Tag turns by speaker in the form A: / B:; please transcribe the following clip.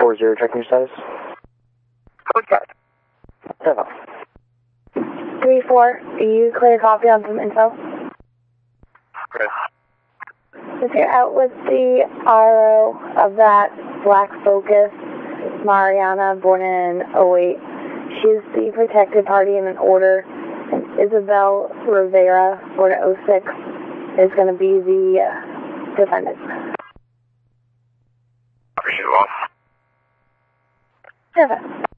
A: 340, checking your status.
B: Code check.
A: 7.
C: 3-4, are you clear copy on some info?
B: Chris.
C: If you're out with the RO of that Black Focus, Mariana, born in 08, she's the protected party in an order, and Isabel Rivera, born in 06, is going to be the defendant.
B: Appreciate it, boss.
C: 7.